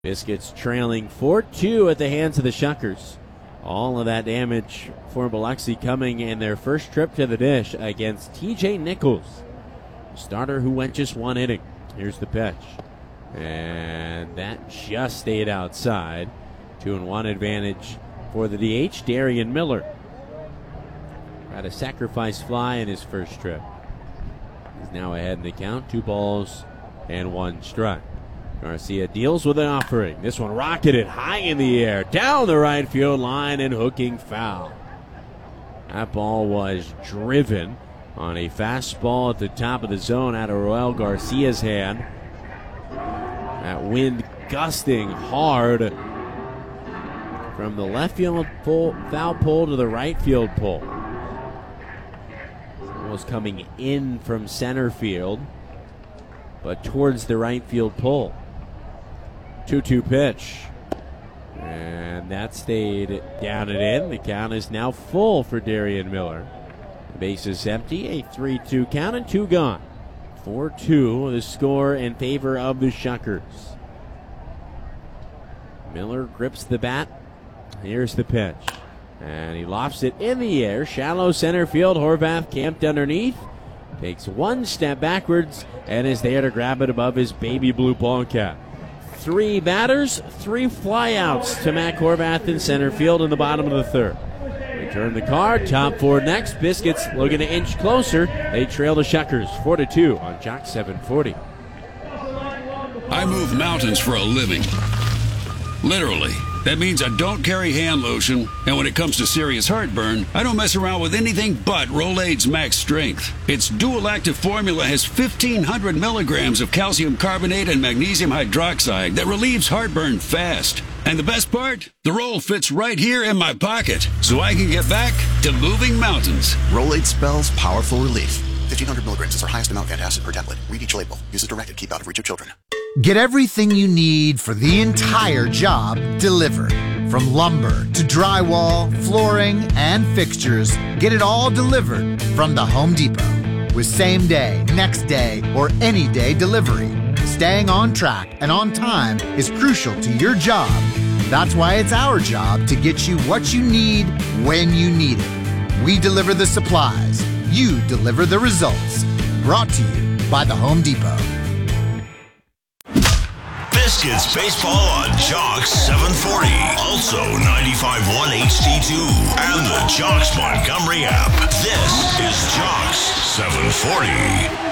Biscuits trailing 4-2 at the hands of the Shuckers. All of that damage for Biloxi coming in their first trip to the dish against TJ Nichols, a starter who went just one inning. Here's the pitch. And that just stayed outside. 2-1 advantage for the DH, Darian Miller. Had a sacrifice fly in his first trip. He's now ahead in the count. 2 balls and 1 strike. Garcia deals with an offering. This one rocketed high in the air, down the right field line and hooking foul. That ball was driven on a fastball at the top of the zone out of Roel Garcia's hand. That wind gusting hard from the left field foul pole to the right field pole. Was coming in from center field, but towards the right field pole. 2-2 pitch. And that stayed down and in. The count is now full for Darian Miller. The base is empty. A 3-2 count and 2 gone. 4-2 the score in favor of the Shuckers. Miller grips the bat. Here's the pitch. And he lofts it in the air. Shallow center field. Horvath camped underneath. Takes 1 step backwards and is there to grab it above his baby blue ball cap. 3 batters, 3 flyouts to Matt Horvath in center field in the bottom of the third. Return the card. Top 4 next. Biscuits looking to inch closer. They trail the Shuckers 4-2 on Jock 740. I move mountains for a living. Literally. That means I don't carry hand lotion, and when it comes to serious heartburn, I don't mess around with anything but Rolaids Max Strength. Its dual-active formula has 1,500 milligrams of calcium carbonate and magnesium hydroxide that relieves heartburn fast. And the best part? The roll fits right here in my pocket, so I can get back to moving mountains. Rolaids spells powerful relief. 1,500 milligrams is our highest amount of antacid per tablet. Read each label. Use as directed. Keep out of reach of children. Get everything you need for the entire job delivered. From lumber to drywall, flooring, and fixtures, get it all delivered from the Home Depot. With same day, next day, or any day delivery, staying on track and on time is crucial to your job. That's why it's our job to get you what you need when you need it. We deliver the supplies. You deliver the results. Brought to you by the Home Depot. Biscuits baseball on Jock 740. Also 95.1 HD2 and the Jocks Montgomery app. This is Jocks 740.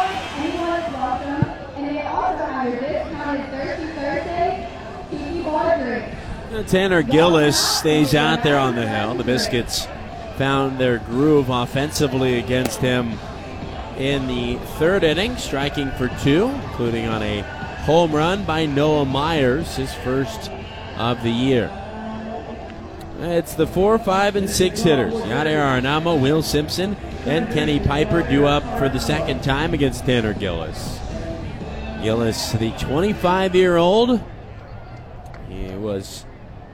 Tanner Gillis stays out there on the hill. The Biscuits found their groove offensively against him in the 3rd inning, striking for 2, including on a home run by Noah Myers, his first of the year. It's the 4, 5, and 6 hitters. Yadier Arenamo, Will Simpson, and Kenny Piper due up for the 2nd time against Tanner Gillis. Gillis, the 25-year-old. He was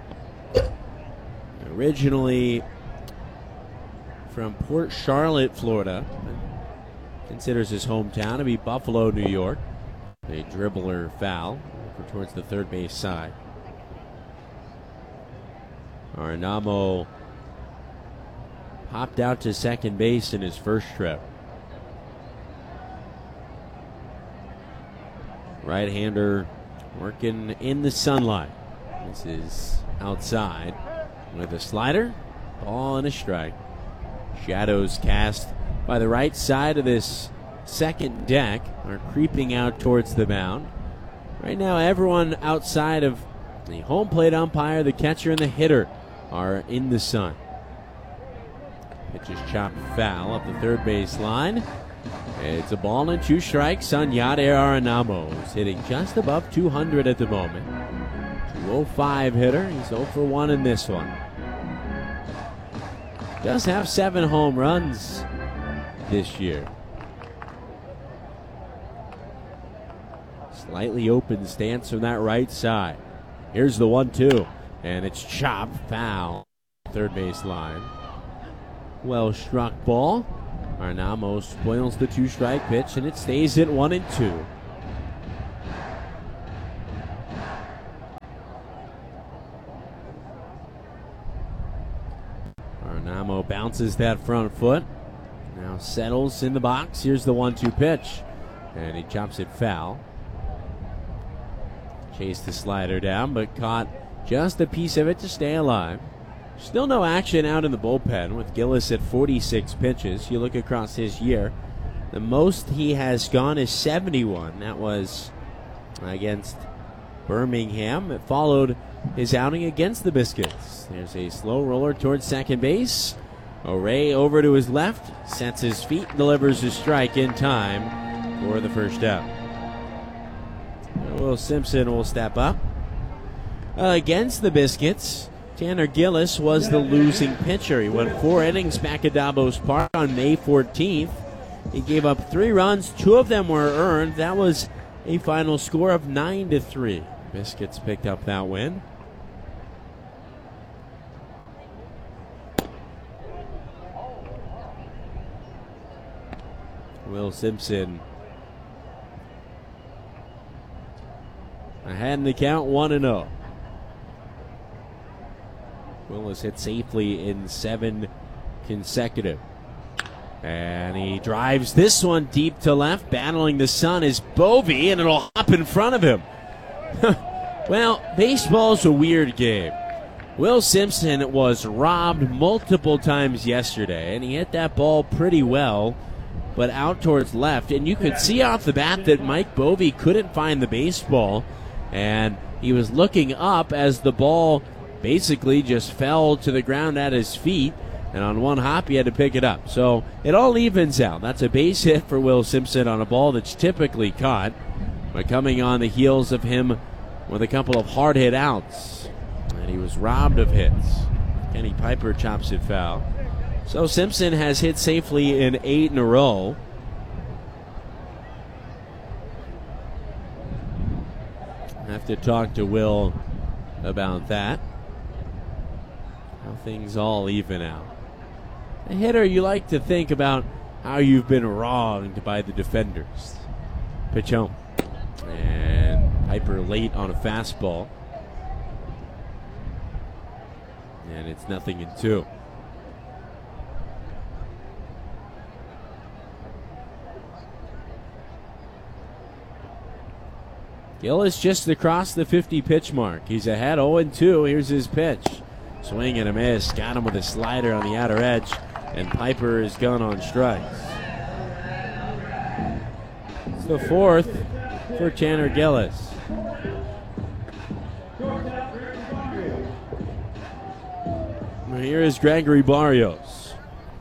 originally from Port Charlotte, Florida. Considers his hometown to be Buffalo, New York. A dribbler foul towards the third base side. Arenamo hopped out to second base in his first trip. Right-hander working in the sunlight. This is outside with a slider, ball and a strike. Shadows cast by the right side of this second deck are creeping out towards the mound. Right now, everyone outside of the home plate umpire, the catcher, and the hitter are in the sun. Pitch is chopped foul up the third base line. It's a ball and 2 strikes on Yadier Arenamo, who's hitting just above 200 at the moment. 205 hitter. He's 0 for 1 in this one. Does have 7 home runs this year. Slightly open stance from that right side. Here's the 1-2, and it's chopped foul. Third base line. Well struck ball. Arenamo spoils the 2-strike pitch, and it stays at 1-2. Namo bounces that front foot. Now settles in the box. Here's the 1-2 pitch. And he chops it foul. Chased the slider down, but caught just a piece of it to stay alive. Still no action out in the bullpen with Gillis at 46 pitches. You look across his year, the most he has gone is 71. That was against Birmingham. It followed his outing against the Biscuits. There's a slow roller towards second base. O'Ray over to his left, sets his feet, delivers a strike in time for the first out. Will Simpson will step up. Against the Biscuits, Tanner Gillis was the losing pitcher. He went 4 innings back at Davos Park on May 14th. He gave up 3 runs. 2 of them were earned. That was a final score of 9-3. Biscuits picked up that win. Will Simpson ahead in the count, 1-0. Will has hit safely in 7 consecutive. And he drives this one deep to left. Battling the sun is Bovee, and it'll hop in front of him. Well, baseball's a weird game. Will Simpson was robbed multiple times yesterday, and he hit that ball pretty well, but out towards left. And you could see off the bat that Mike Bovee couldn't find the baseball, and he was looking up as the ball basically just fell to the ground at his feet, and on one hop he had to pick it up. So it all evens out. That's a base hit for Will Simpson on a ball that's typically caught, but coming on the heels of him with a couple of hard hit outs, and he was robbed of hits. Kenny Piper chops it foul. So Simpson has hit safely in 8 in a row. I have to talk to Will about that. How things all even out. A hitter, you like to think about how you've been wronged by the defenders. Pitch home. And Piper late on a fastball. And it's 0-2. Gillis just across the 50 pitch mark. He's ahead 0-2. Here's his pitch. Swing and a miss. Got him with a slider on the outer edge. And Piper is gone on strikes. It's the 4th for Tanner Gillis. Here is Gregory Barrios.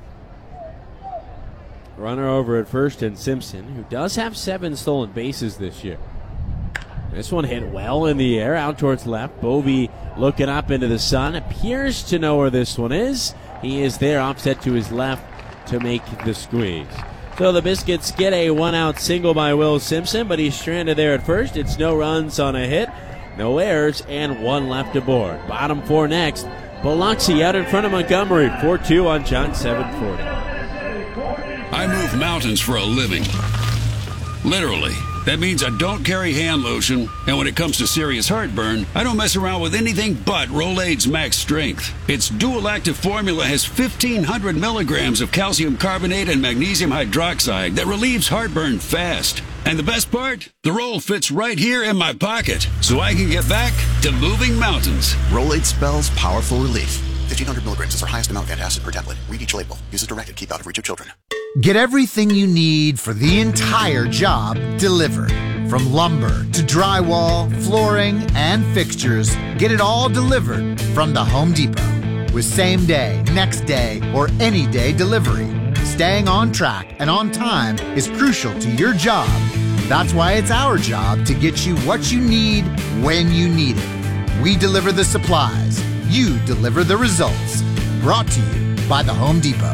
Runner over at first, and Simpson, who does have 7 stolen bases this year. This one hit well in the air, out towards left. Bovee looking up into the sun, appears to know where this one is. He is there, offset to his left to make the squeeze. So the Biscuits get a 1-out single by Will Simpson, but he's stranded there at first. It's no runs on a hit, no errors, and 1 left aboard. Bottom 4 next. Biloxi out in front of Montgomery, 4-2 on John 740. I move mountains for a living. Literally. That means I don't carry hand lotion, and when it comes to serious heartburn, I don't mess around with anything but Rolaids Max Strength. Its dual-active formula has 1,500 milligrams of calcium carbonate and magnesium hydroxide that relieves heartburn fast. And the best part? The roll fits right here in my pocket, so I can get back to moving mountains. Rolaids spells powerful relief. 1,500 milligrams is our highest amount of antacid per tablet. Read each label. Use as directed. Keep out of reach of children. Get everything you need for the entire job delivered. From lumber to drywall, flooring, and fixtures, get it all delivered from the Home Depot. With same day, next day, or any day delivery, staying on track and on time is crucial to your job. That's why it's our job to get you what you need when you need it. We deliver the supplies. You deliver the results. Brought to you by the Home Depot.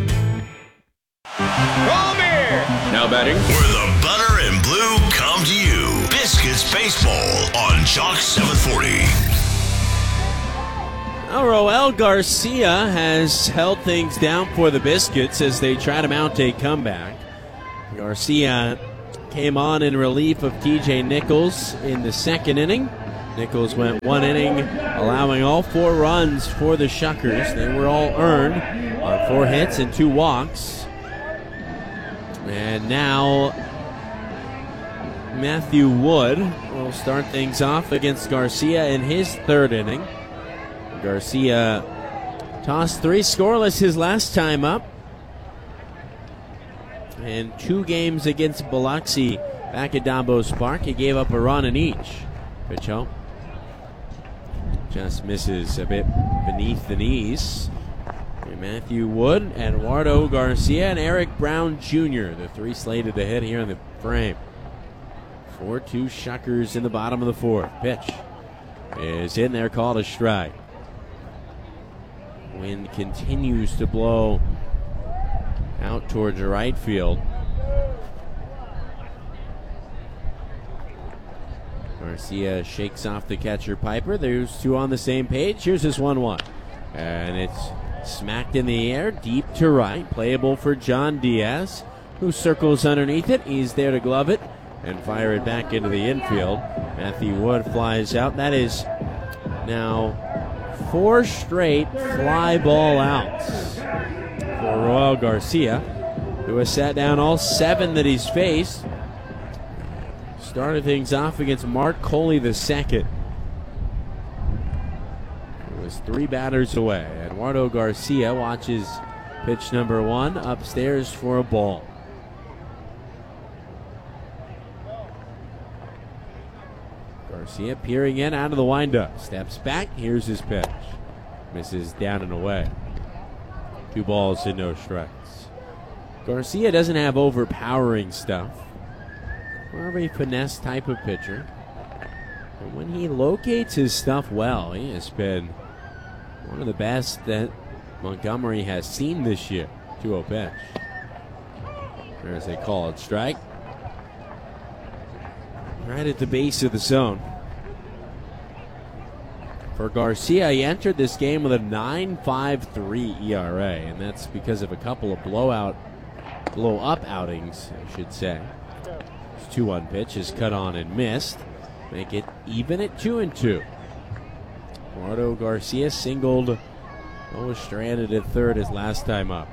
Now batting, where the butter and blue come to you. Biscuits Baseball on Chalk 740. Roel Garcia has held things down for the Biscuits as they try to mount a comeback. Garcia came on in relief of TJ Nichols in the 2nd inning. Nichols went 1 inning, allowing all 4 runs for the Shuckers. They were all earned on 4 hits and 2 walks. And now Matthew Wood will start things off against Garcia in his 3rd inning. Garcia tossed 3 scoreless his last time up. And 2 games against Biloxi back at Dabos Park. He gave up a run in each. Pitch home. Just misses a bit beneath the knees. And Matthew Wood, Eduardo Garcia, and Eric Brown Jr., the 3 slated to hit here in the frame. 4-2 Shuckers in the bottom of the 4th. Pitch is in there, called a strike. Wind continues to blow out towards the right field. Garcia shakes off the catcher Piper. There's 2 on the same page. Here's his 1-1. And it's smacked in the air, deep to right. Playable for John Diaz, who circles underneath it. He's there to glove it and fire it back into the infield. Matthew Wood flies out. That is now 4 straight fly ball outs for Roel Garcia, who has sat down all 7 that he's faced. Started things off against Mark Coley II. It was 3 batters away. Eduardo Garcia watches pitch number 1 upstairs for a ball. Garcia peering in out of the windup. Steps back. Here's his pitch. Misses down and away. 2 balls and no strikes. Garcia doesn't have overpowering stuff. More of a finesse type of pitcher. And when he locates his stuff well, he has been one of the best that Montgomery has seen this year. 2-0 pitch. There's a called strike. Right at the base of the zone. For Garcia, he entered this game with a 9.53 ERA, and that's because of a couple of blow-up outings, I should say. 2-1 pitch is cut on and missed. Make it even at 2-2. Eduardo Garcia singled, was stranded at 3rd his last time up.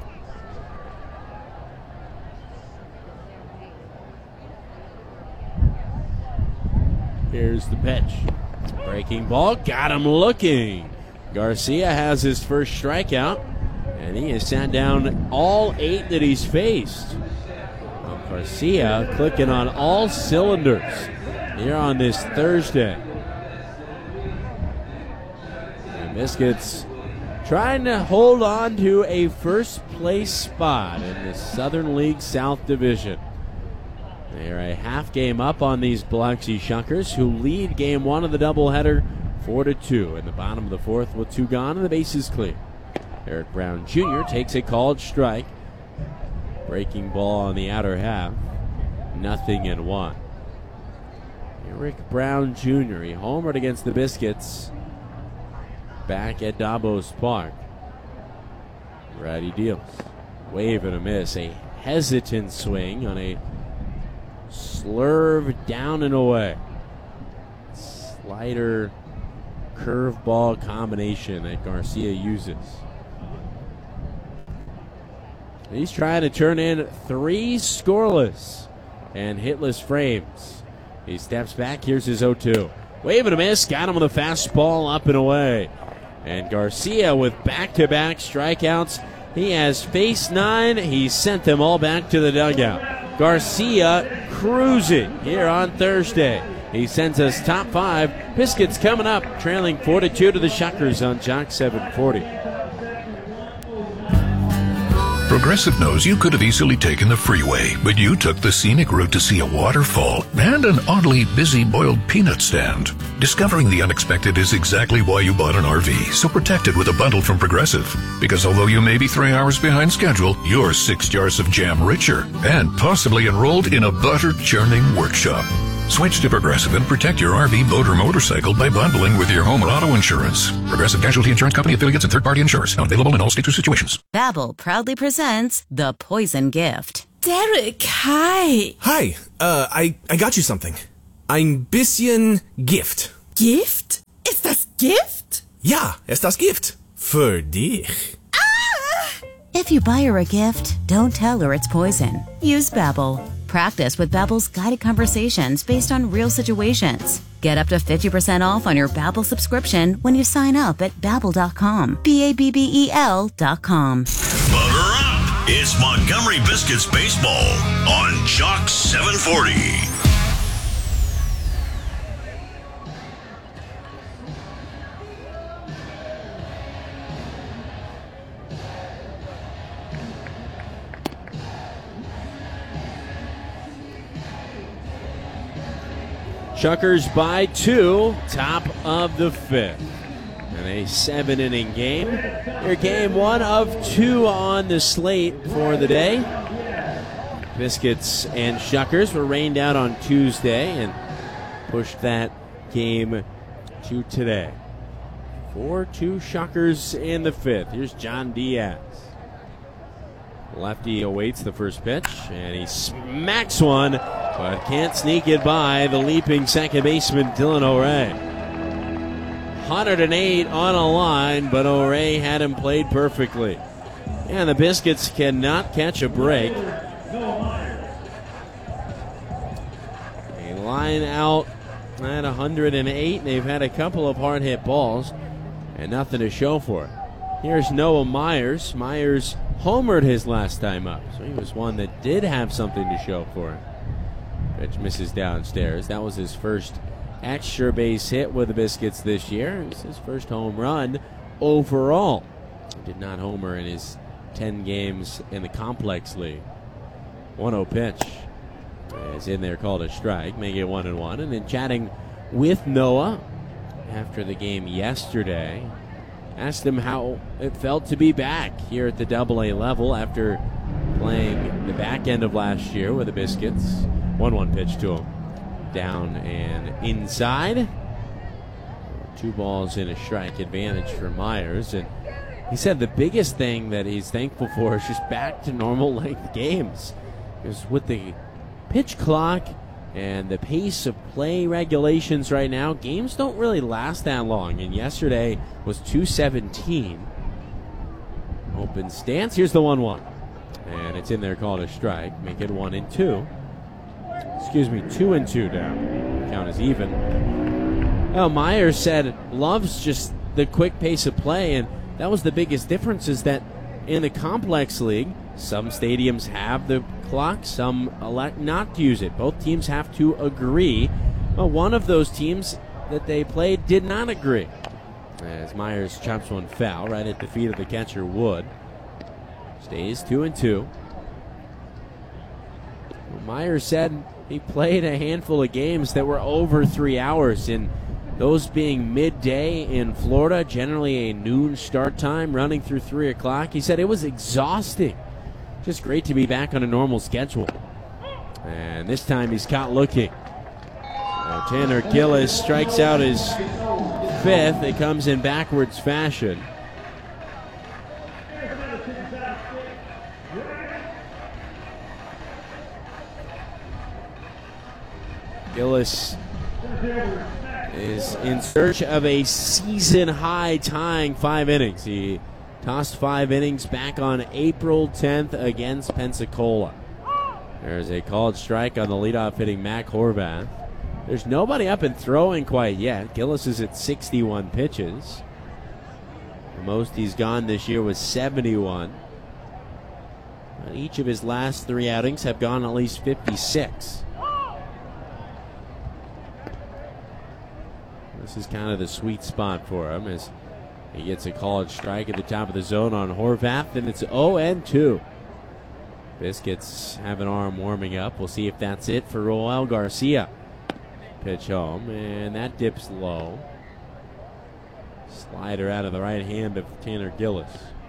Here's the pitch. Breaking ball, got him looking. Garcia has his first strikeout, and he has sat down all 8 that he's faced. Garcia clicking on all cylinders here on this Thursday. And Biscuits trying to hold on to a first place spot in the Southern League South Division. They're a half game up on these Biloxi Shuckers, who lead game 1 of the doubleheader 4-2 in the bottom of the 4th with 2 gone and the bases clear. Eric Brown Jr. takes a called strike. Breaking ball on the outer half. 0-1. Eric Brown Jr. He homered against the Biscuits back at Dabos Park. Righty deals. Wave and a miss. A hesitant swing on a slurve down and away. Slider curveball combination that Garcia uses. He's trying to turn in 3 scoreless and hitless frames. He steps back. Here's his 0-2. Wave and a miss. Got him with a fastball up and away. And Garcia with back-to-back strikeouts. He has faced 9. He sent them all back to the dugout. Garcia cruising here on Thursday. He sends us top 5. Biscuits coming up, trailing 4-2 to the Shuckers on Jock 740. Progressive knows you could have easily taken the freeway, but you took the scenic route to see a waterfall and an oddly busy boiled peanut stand. Discovering the unexpected is exactly why you bought an RV, so protect it with a bundle from Progressive. Because although you may be 3 hours behind schedule, you're 6 jars of jam richer and possibly enrolled in a butter-churning workshop. Switch to Progressive and protect your RV, boat, or motorcycle by bundling with your home or auto insurance. Progressive Casualty Insurance Company affiliates and third-party insurers. Not available in all states or situations. Babbel proudly presents The Poison Gift. Derek, hi. Hi. I got you something. Ein bisschen Gift. Gift? Ist das Gift? Ja, ist das Gift. Für dich. If you buy her a gift, don't tell her it's poison. Use Babbel. Practice with Babbel's guided conversations based on real situations. Get up to 50% off on your Babbel subscription when you sign up at Babbel.com. Babbel.com. Butter up! It's Montgomery Biscuits Baseball on Chalk 740. Shuckers by 2, top of the 5th. And a 7-inning game. Your game 1 of 2 on the slate for the day. Biscuits and Shuckers were rained out on Tuesday and pushed that game to today. 4-2 Shuckers in the 5th. Here's John Diaz. Lefty awaits the first pitch, and he smacks one, but can't sneak it by the leaping second baseman Dylan O'Ray. 108 on a line, but O'Ray had him played perfectly. And the Biscuits cannot catch a break. A line out at 108. They've had a couple of hard hit balls and nothing to show for it. Here's Noah Myers. Myers homered his last time up, so he was one that did have something to show for it. Pitch misses downstairs. That was his first extra base hit with the Biscuits this year. It was his first home run overall. He did not homer in his 10 games in the Complex League. 1-0 pitch is in there, called a strike, make it 1-1. And then chatting with Noah after the game yesterday, asked him how it felt to be back here at the AA level after playing the back end of last year with the Biscuits. 1-1 pitch to him. Down and inside. 2 balls and a strike advantage for Myers. And he said the biggest thing that he's thankful for is just back to normal length games. Because with the pitch clock and the pace of play regulations right now, games don't really last that long. And yesterday was 2:17. Open stance. Here's the 1-1. And it's in there, called a strike. Make it 1-2. Excuse me, 2-2 now. Count is even. Well, Myers said loves just the quick pace of play, and that was the biggest difference, is that in the Complex League, some stadiums have the clock, some elect not to use it. Both teams have to agree. Well, one of those teams that they played did not agree, as Myers chops one foul right at the feet of the catcher, Wood. Stays 2-2. Well, Myers said he played a handful of games that were over 3 hours, and those being midday in Florida, generally a noon start time, running through 3 o'clock. He said it was exhausting. Just great to be back on a normal schedule. And this time he's caught looking. Tanner Gillis strikes out his 5th. It comes in backwards fashion. Gillis is in search of a season-high tying 5 innings. He tossed 5 innings back on April 10th against Pensacola. There's a called strike on the leadoff hitting Mac Horvath. There's nobody up and throwing quite yet. Gillis is at 61 pitches. The most he's gone this year was 71. But each of his last 3 outings have gone at least 56. This is kind of the sweet spot for him as he gets a called strike at the top of the zone on Horvath, and it's 0-2. Biscuits have an arm warming up. We'll see if that's it for Roel Garcia. Pitch home, and that dips low. Slider out of the right hand of Tanner Gillis.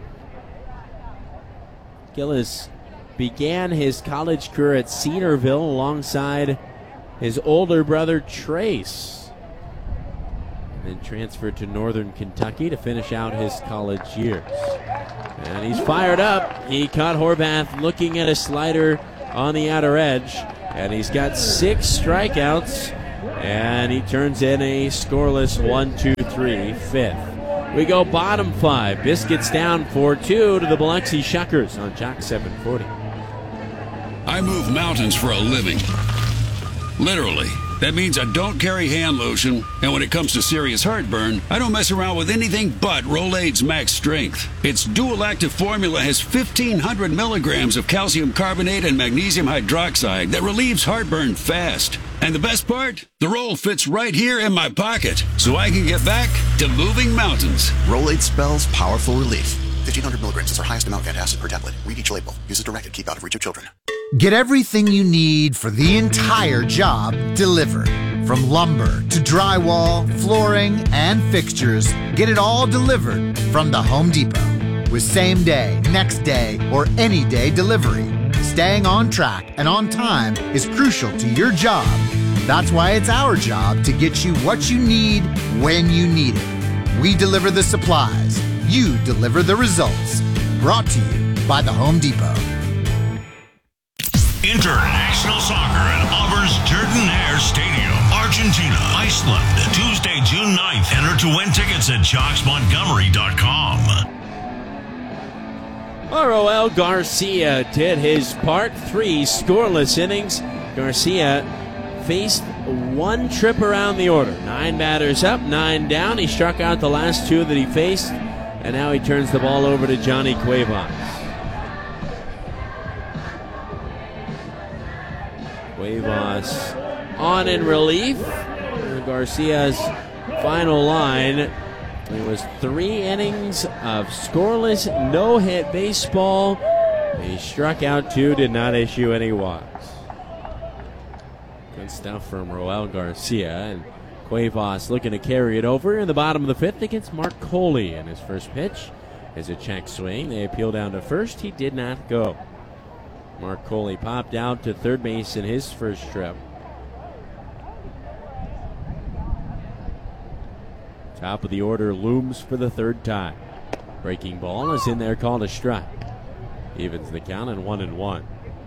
Gillis began his college career at Cedarville alongside his older brother Trace, and then transferred to Northern Kentucky to finish out his college years. And he's fired up. He caught Horvath looking at a slider on the outer edge, and he's got 6 strikeouts And he turns in a scoreless 1-2-3 fifth. We go bottom 5. Biscuits down 4-2 to the Biloxi Shuckers on Chalk 740. I move mountains for a living. Literally. That means I don't carry hand lotion, and when it comes to serious heartburn, I don't mess around with anything but Rolaids Max Strength. Its dual-active formula has 1,500 milligrams of calcium carbonate and magnesium hydroxide that relieves heartburn fast. And the best part? The roll fits right here in my pocket, so I can get back to moving mountains. Rolaids spells powerful relief. 1,500 milligrams is our highest amount of antacid per tablet. Read each label. Use as directed. Keep out of reach of children. Get everything you need for the entire job delivered. From lumber to drywall, flooring, and fixtures, get it all delivered from the Home Depot. With same day, next day, or any day delivery, staying on track and on time is crucial to your job. That's why it's our job to get you what you need when you need it. We deliver the supplies. You deliver the results. Brought to you by the Home Depot. International soccer at Auburn's Jordan-Hare Stadium, Argentina, Iceland, Tuesday, June 9th. Enter to win tickets at chalksmontgomery.com. Roel Garcia did his part. 3 scoreless innings. Garcia faced 1 trip around the order. 9 batters up, 9 down. He struck out the last 2 that he faced, and now he turns the ball over to Johnny Cuevas. Cuevas on in relief. Garcia's final line. It was 3 innings of scoreless, no-hit baseball. He struck out 2, did not issue any walks. Good stuff from Roel Garcia. And Cuevas looking to carry it over in the bottom of the 5th against Mark Coley. And his first pitch is a check swing. They appeal down to first. He did not go. Mark Coley popped out to third base in his first trip. Top of the order looms for the 3rd time. Breaking ball is in there, called a strike. Evens the count at 1-1.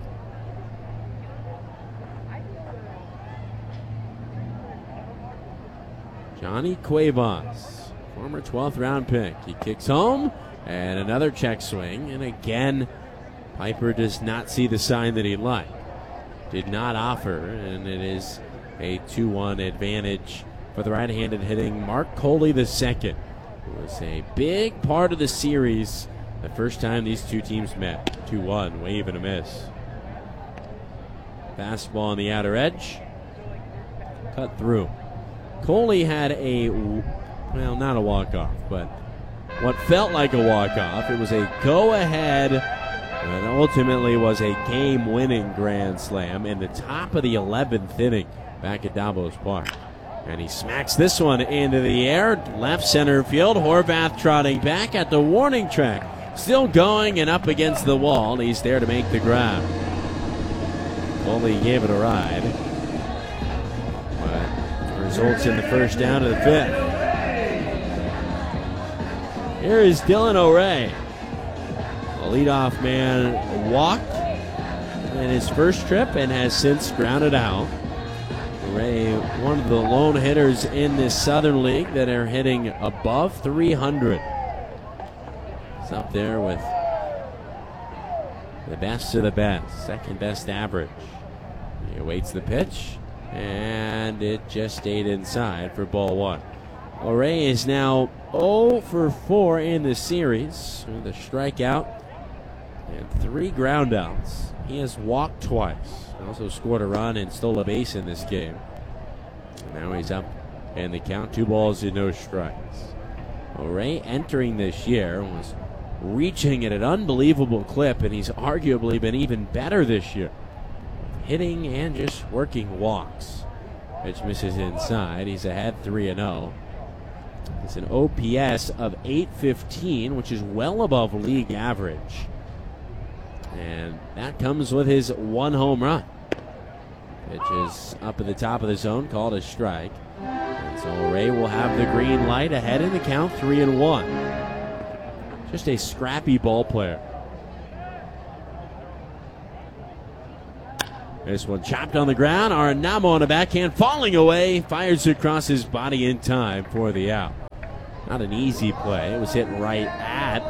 Johnny Cuevas, former 12th round pick. He kicks home, and another check swing, and again Piper does not see the sign that he liked. Did not offer, and it is a 2-1 advantage for the right-handed hitting Mark Coley II. It was a big part of the series the first time these two teams met. 2-1, wave and a miss. Fastball on the outer edge. Cut through. Coley had a, well, not a walk-off, but what felt like a walk-off. It was a go-ahead, and ultimately was a game-winning grand slam in the top of the 11th inning back at Davos Park. And he smacks this one into the air, left center field. Horvath trotting back at the warning track. Still going and up against the wall. He's there to make the grab. Coley gave it a ride. But results in the first down of the 5th. Here is Dylan O'Reilly. The leadoff man walked in his first trip and has since grounded out. Ray, one of the lone hitters in this Southern League that are hitting above 300. It's up there with the best of the best, second best average. He awaits the pitch, and it just stayed inside for ball 1. O'Reilly is now 0 for 4 in the series with a strikeout and 3 groundouts. He has walked twice. Also scored a run and stole a base in this game. And now he's up in the count. 2 balls and no strikes. O'Reilly entering this year was reaching at an unbelievable clip, and he's arguably been even better this year. Hitting and just working walks. Pitch misses inside. He's ahead 3-0. It's an OPS of 815, which is well above league average. And that comes with his 1 home run. Pitch is up at the top of the zone, called a strike. And so O'Reilly will have the green light ahead in the count, 3-1. Just a scrappy ball player. This one chopped on the ground. Arenamo on a backhand, falling away, fires across his body in time for the out. Not an easy play. It was hit right at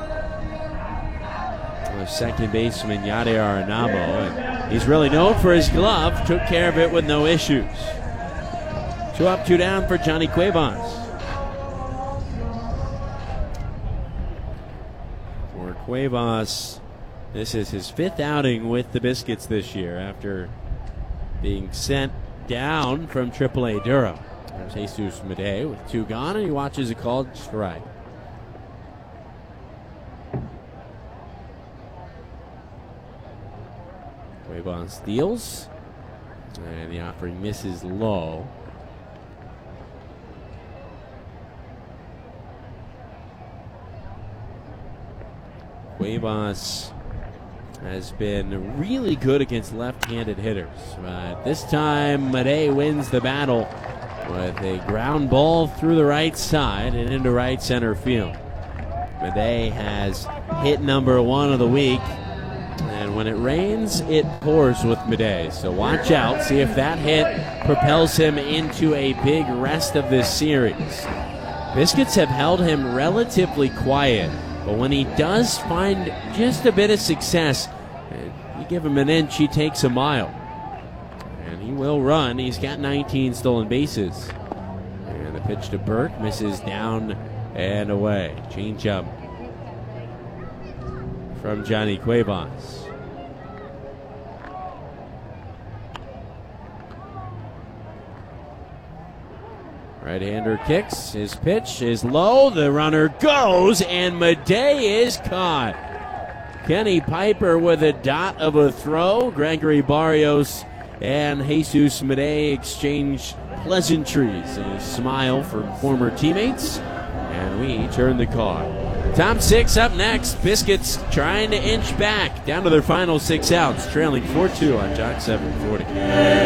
second baseman Yadier Arenamo, and he's really known for his glove. Took care of it with no issues. 2 up, 2 down for Johnny Cuevas. For Cuevas, this is his 5th outing with the Biscuits this year after being sent down from AAA Durham. There's Jesus Madej with 2 gone, and he watches a called strike. Cuevas steals, and the offering misses low. Cuevas has been really good against left-handed hitters. But this time, Madej wins the battle with a ground ball through the right side and into right center field. Madej has hit number 1 of the week. And when it rains, it pours with Madej. So watch out. See if that hit propels him into a big rest of this series. Biscuits have held him relatively quiet. But when he does find just a bit of success, you give him an inch, he takes a mile. And he will run. He's got 19 stolen bases. And the pitch to Burke misses down and away. Change up from Johnny Cuevas. Right-hander kicks. His pitch is low. The runner goes, and Madej is caught. Kenny Piper with a dot of a throw. Gregory Barrios and Jesus Madej exchange pleasantries and a smile from former teammates. And we turn the card. Top 6 up next. Biscuits trying to inch back down to their final 6 outs, trailing 4-2 on Jock 740.